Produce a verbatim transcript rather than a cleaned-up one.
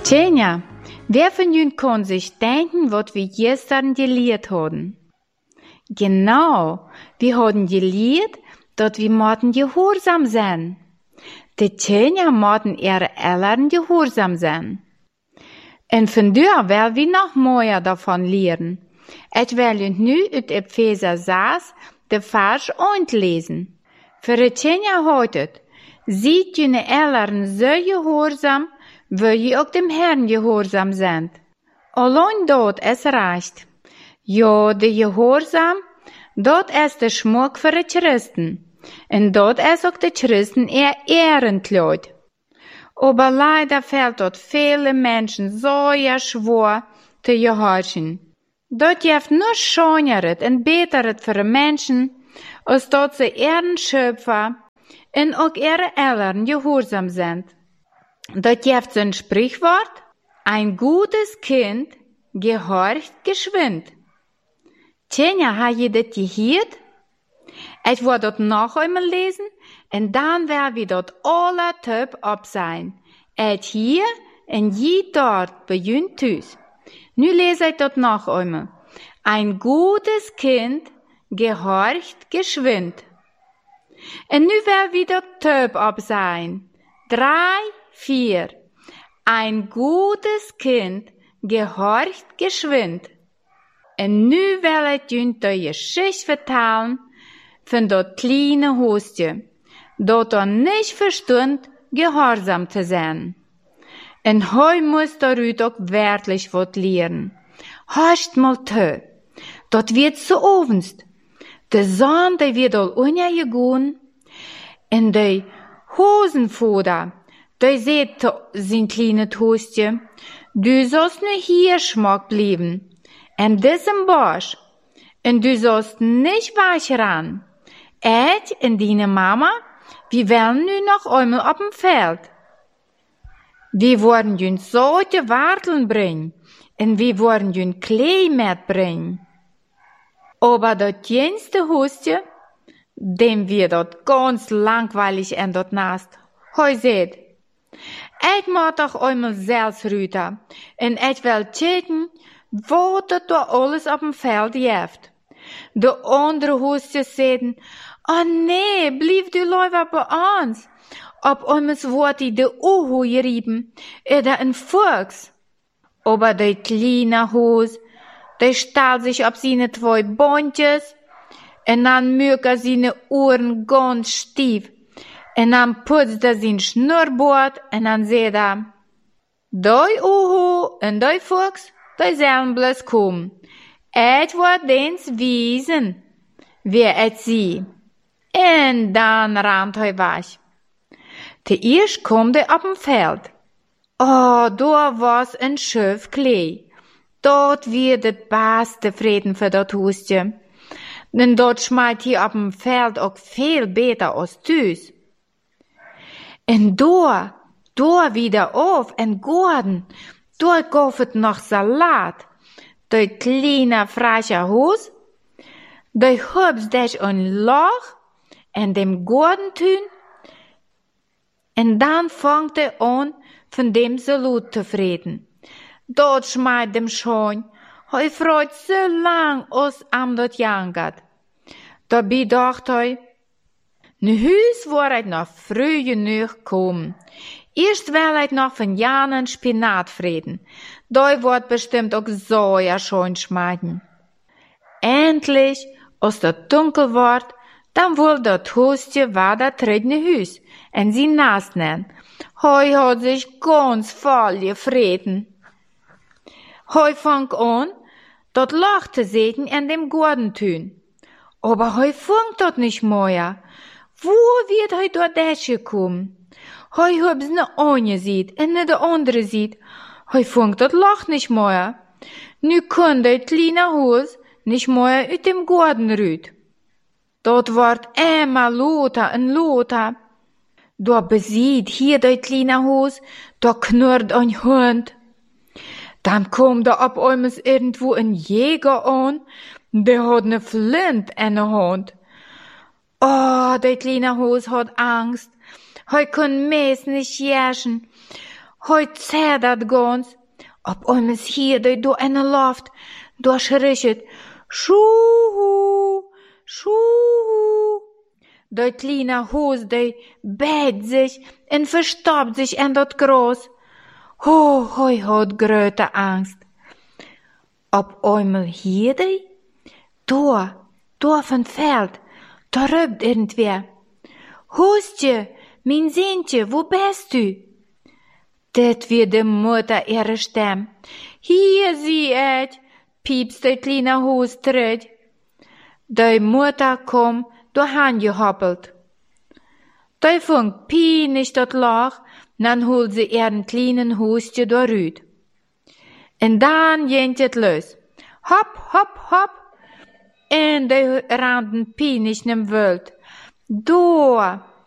Tjenja, wer von jün kann sich denken, was wir gestern gelehrt haben? Genau, wir haben gelehrt, dass wir moten gehorsam sein. Die Tjenja moten ihre Eltern gehorsam sein. En vandaar wil we nog meer davon leren. Ik wil u nu uit Epheser zes de vers uitlezen. Voor de Tjenja houdt het. Ziet jullie Eltern zo gehorsam, wil je ook dem Herrn gehorsam zijn. Alleen dat is recht. Ja, de gehorsam, dat is de schmuck voor de Christen. En dat is ook de Christen eer ehrend. Aber leider fällt dort viele Menschen so ja schwer zu gehorchen. Dort jeft nur schöneret und beteret für Menschen, als dort sie ihren Schöpfer und auch ihre Eltern gehorsam sind. Dort jeft so ein Sprichwort, ein gutes Kind gehorcht geschwind. Tjenja, ha je das gehört? Ich will dort noch einmal lesen, en dan wil we dat alle tup op zijn. Et hier en je dort bij jun thuis. Nu lees ik dat nog einmal. Ein gutes Kind gehorcht geschwind. En nu wil we dat tup op zijn. Drei, vier. Ein gutes Kind gehorcht geschwind. En nu wil ik jun de geschichte vertellen van dat kleine hoestje, dat er nicht verstund, gehorsam zu sein. En heu muss darüber auch wirklich wat lernen. Hast mal tö, dat wird so ovenst. De Sonn, die wird all ungegangen, en de Hosenfuder, die seht sein kleines Hoestje, du sollst nur hier schmack bleiben, en diesem Bosch, en du sollst nicht weich ran. Ich und deine Mama, wir wollen nu noch einmal auf dem Feld. Wir wollen jün solche Warteln bringen, und wir wollen jün Klee mitbringen. Aber das jüngste Hustje, dem wird dort ganz langweilig und dort nast. Heu seht, ich muss doch einmal selbst rüten, und ich will checken, wo das da alles auf dem Feld jeft. De andere Hustjes zeiden, oh nee, blijf du liever bei uns. Ob uns wordt die de Uhu gerieben, oder ein Fuchs. Aber de kleine Hus, de stahl sich auf seine zwei Bondjes, en dann möge seine Ohren ganz stief, en dann putzt er sein Schnurrbart, en dann seht er, doi Uhu en doi Fuchs, doi sollen bloß kommen. Ich word dens wiesen, wer et sie. En dan raamt hij weg. Te eerst kwam hij op een veld. Oh, daar was een schuf Klee. Dort wird het beste Frieden für dat hoestje. Denn dort schmeit hij op een veld ook veel beter als thuis. En daar, daar wieder auf en Gordon, daar gaf het nog Salat. De kleine frische Hus, de hubs des een Loch en dem Gordentuin, en dan fangt er an, von dem Salut te vreden. Dort schmeit dem schon, hij freut so lang als am dort jangat. Dabei dacht hij, nu huis wordt het nog früh genug komen. Eerst wil ik nog van Janen Spinat vreden. Da wordt bestimmt auch so ja schön schmecken. Endlich, als das dunkel wordt, dann wohl dat Hustje war dat tredne Hüs, en sie nasnen. Heu hat sich ganz voll gefreten. Heu fang an, dat Loch zu sehen in dem Gordentün. Aber heu funkt dat nicht mehr. Wo wird heu dort durchgekommen? Heu hab's ne eine sieht, en ne de andere sieht. Hij funkt dat Loch nicht mehr. Nu kon de kleine Hus nicht mehr uit dem Gordon rüt. Dort wordt immer lauter en lauter. Da besieht hier de kleine Hus, da knurrt ein Hund. Dann kommt da ab einmal irgendwo ein Jäger an, der hat ne Flint in der Hand. Oh, de kleine Hus hat Angst. Hij kon meest nicht jagen. Heut zäh dat gons. Op einmal hier de do in de loft. Do schrischet. Schuhu, schuhu. De kleine Hus, de beit sich en verstoppt sich in dat Gras. Ho, hoi hat gröte Angst. Op einmal hier de. Do, do van Feld. Da rübt irgendwer. Hustje, mein Seentje, wo bist du? Dat wie de Mutter ihre Stimme. Hier sie et, piepst de kleine Hus terug. De Mutter kom doorheen gehoppelt. De fängt peinlich dat Loch, dan holt sie ihren kleinen Hustje doorüt. En dan ging het los. Hop, hop, hop. En de randen peinlich nem Wald. Do,